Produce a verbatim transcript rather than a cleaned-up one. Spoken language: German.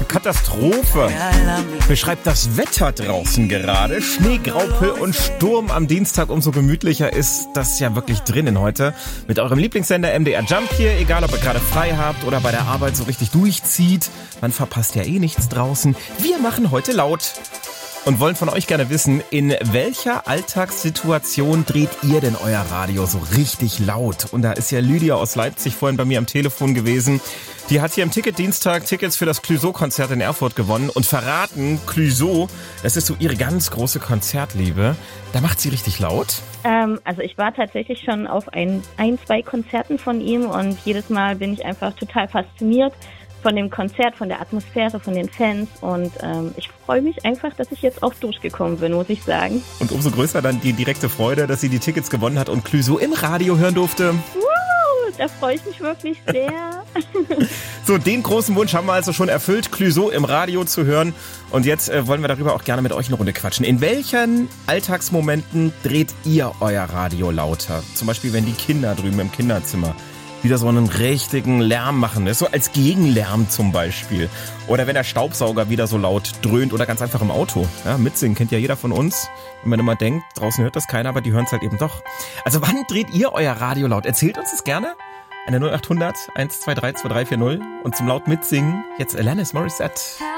Katastrophe. Beschreibt das Wetter draußen gerade. Schnee, Graupel und Sturm am Dienstag. Umso gemütlicher ist das ja wirklich drinnen heute. Mit eurem Lieblingssender M D R Jump hier. Egal, ob ihr gerade frei habt oder bei der Arbeit so richtig durchzieht. Man verpasst ja eh nichts draußen. Wir machen heute laut. Und wollen von euch gerne wissen, in welcher Alltagssituation dreht ihr denn euer Radio so richtig laut? Und da ist ja Lydia aus Leipzig vorhin bei mir am Telefon gewesen. Die hat hier im Ticketdienstag Tickets für das Clouseau-Konzert in Erfurt gewonnen und verraten, Clouseau, das ist so ihre ganz große Konzertliebe. Da macht sie richtig laut. Ähm, also ich war tatsächlich schon auf ein, ein, zwei Konzerten von ihm und jedes Mal bin ich einfach total fasziniert von dem Konzert, von der Atmosphäre, von den Fans und ähm, ich freue mich einfach, dass ich jetzt auch durchgekommen bin, muss ich sagen. Und umso größer dann die direkte Freude, dass sie die Tickets gewonnen hat und Clouseau im Radio hören durfte. Wow, da freue ich mich wirklich sehr. So, den großen Wunsch haben wir also schon erfüllt, Clouseau im Radio zu hören. Und jetzt äh, wollen wir darüber auch gerne mit euch eine Runde quatschen. In welchen Alltagsmomenten dreht ihr euer Radio lauter? Zum Beispiel, wenn die Kinder drüben im Kinderzimmer wieder so einen richtigen Lärm machen, ne? So als Gegenlärm zum Beispiel. Oder wenn der Staubsauger wieder so laut dröhnt oder ganz einfach im Auto. Ja, mitsingen kennt ja jeder von uns. Wenn man immer denkt, draußen hört das keiner, aber die hören es halt eben doch. Also wann dreht ihr euer Radio laut? Erzählt uns das gerne. Eine null acht hundert eins zwei drei zwei drei vier null und zum laut mitsingen jetzt Alanis Morissette.